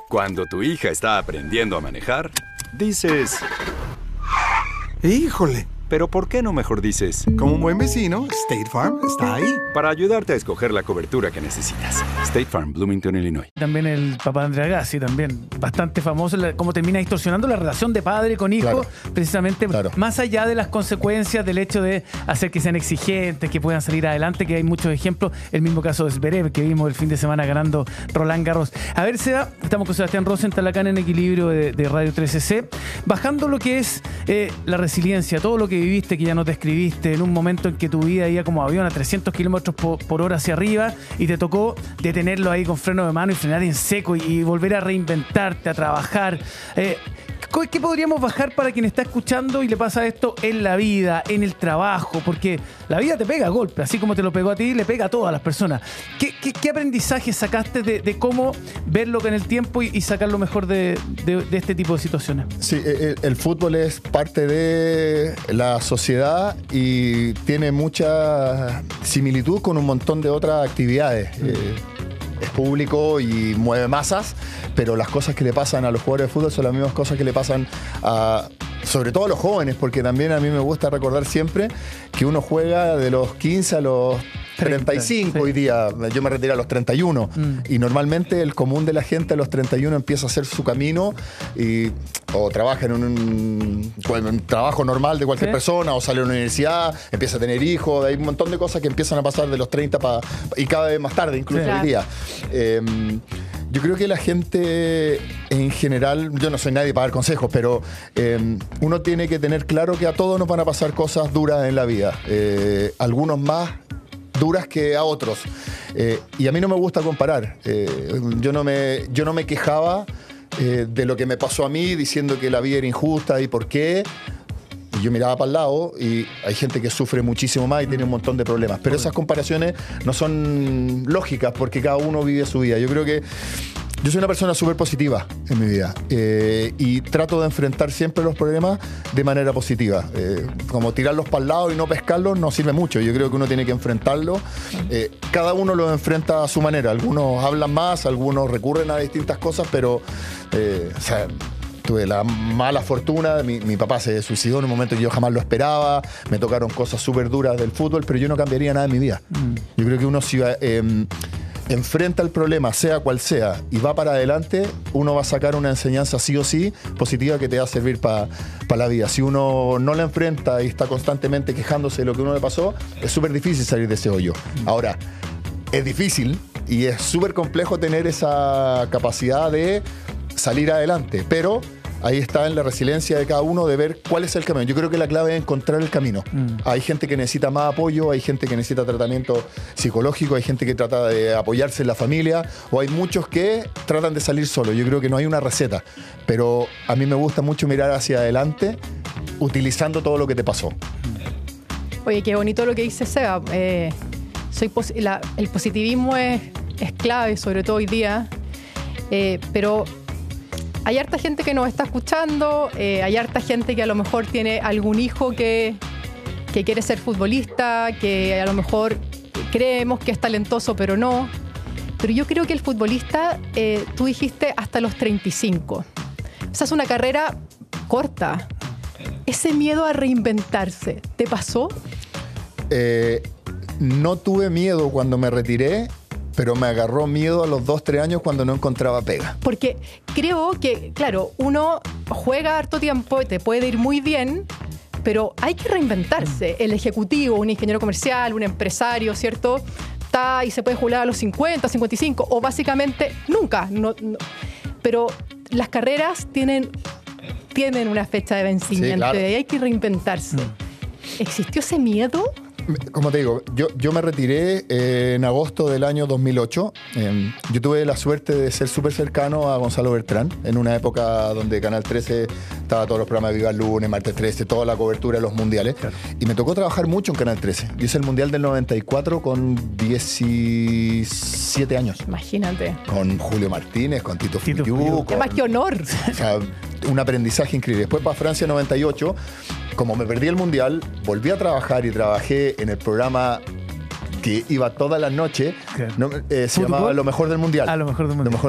Cuando tu hija está aprendiendo a manejar, dices... ¡Híjole! Pero ¿por qué no mejor dices? Como un buen vecino, State Farm está ahí. Para ayudarte a escoger la cobertura que necesitas. State Farm, Bloomington, Illinois. También el papá de Andrea Agassi, también bastante famoso, cómo termina distorsionando la relación de padre con hijo, Claro. precisamente Claro. más allá de las consecuencias del hecho de hacer que sean exigentes, que puedan salir adelante, que hay muchos ejemplos, el mismo caso de Zverev, que vimos el fin de semana ganando Roland Garros. A ver, Seba, estamos con Sebastián Rosenthal acá en Equilibrio de Radio 13C, bajando lo que es la resiliencia, todo lo que viviste, que ya no te escribiste, en un momento en que tu vida iba como avión a 300 kilómetros por hora hacia arriba y te tocó detenerlo ahí con freno de mano y frenar en seco y volver a reinventarte, a trabajar. ¿Qué podríamos bajar para quien está escuchando y le pasa esto en la vida, en el trabajo? Porque la vida te pega a golpe, así como te lo pegó a ti, le pega a todas las personas. ¿Qué aprendizaje sacaste de cómo verlo en el tiempo y sacar lo mejor de este tipo de situaciones? Sí, el fútbol es parte de la sociedad y tiene mucha similitud con un montón de otras actividades. Es público y mueve masas, pero las cosas que le pasan a los jugadores de fútbol son las mismas cosas que le pasan sobre todo a los jóvenes, porque también a mí me gusta recordar siempre que uno juega de los 15 a los 35 sí. Hoy día. Yo me retiré a los 31 y normalmente el común de la gente a los 31 empieza a hacer su camino o trabaja en un trabajo normal de cualquier persona, o sale a la universidad, empieza a tener hijos. Hay un montón de cosas que empiezan a pasar de los 30 y cada vez más tarde, incluso hoy día. Yo creo que la gente en general, yo no soy nadie para dar consejos, pero uno tiene que tener claro que a todos nos van a pasar cosas duras en la vida. Algunos más duras que a otros. Y a mí no me gusta comparar. Yo no me quejaba de lo que me pasó a mí, diciendo que la vida era injusta y por qué. Y yo miraba para el lado y hay gente que sufre muchísimo más y tiene un montón de problemas. Pero esas comparaciones no son lógicas porque cada uno vive su vida. Yo creo que yo soy una persona súper positiva en mi vida y trato de enfrentar siempre los problemas de manera positiva. Como tirarlos para el lado y no pescarlos no sirve mucho. Yo creo que uno tiene que enfrentarlos. Cada uno lo enfrenta a su manera. Algunos hablan más, algunos recurren a distintas cosas, pero tuve la mala fortuna, mi papá se suicidó en un momento que yo jamás lo esperaba, me tocaron cosas súper duras del fútbol, pero yo no cambiaría nada en mi vida. Yo creo que uno si enfrenta el problema, sea cual sea, y va para adelante, uno va a sacar una enseñanza sí o sí positiva que te va a servir para la vida. Si uno no la enfrenta y está constantemente quejándose de lo que uno le pasó, es súper difícil salir de ese hoyo. Ahora, es difícil y es súper complejo tener esa capacidad de salir adelante, pero ahí está en la resiliencia de cada uno de ver cuál es el camino. Yo creo que la clave es encontrar el camino. Hay gente que necesita más apoyo, hay gente que necesita tratamiento psicológico, hay gente que trata de apoyarse en la familia, o hay muchos que tratan de salir solos. Yo creo que no hay una receta, pero a mí me gusta mucho mirar hacia adelante utilizando todo lo que te pasó. Oye, qué bonito lo que dice Seba. El positivismo es clave, sobre todo hoy día, pero hay harta gente que nos está escuchando, hay harta gente que a lo mejor tiene algún hijo que quiere ser futbolista, que a lo mejor creemos que es talentoso, pero no. Pero yo creo que el futbolista, tú dijiste hasta los 35. Esa es una carrera corta. Ese miedo a reinventarse, ¿te pasó? No tuve miedo cuando me retiré, pero me agarró miedo a los 2-3 años cuando no encontraba pega. Porque creo que, claro, uno juega harto tiempo, te puede ir muy bien, pero hay que reinventarse. El ejecutivo, un ingeniero comercial, un empresario, ¿cierto? Está y se puede jubilar a los 50, 55, o básicamente nunca. No. Pero las carreras tienen una fecha de vencimiento, sí, claro. Y hay que reinventarse. ¿Existió ese miedo? Como te digo, yo me retiré en agosto del año 2008. Yo tuve la suerte de ser súper cercano a Gonzalo Bertrán en una época donde Canal 13 estaba todos los programas de Viva el Lunes, Martes 13, toda la cobertura de los mundiales. Claro. Y me tocó trabajar mucho en Canal 13. Yo hice el Mundial del 94 con 17 años. Imagínate. Con Julio Martínez, con Tito Filiu. ¡Qué más que honor! O sea, un aprendizaje increíble. Después para Francia 98, como me perdí el Mundial, volví a trabajar y trabajé en el programa que iba todas las noches. Se llamaba Lo Mejor del Mundial. Lo Mejor del Mundial.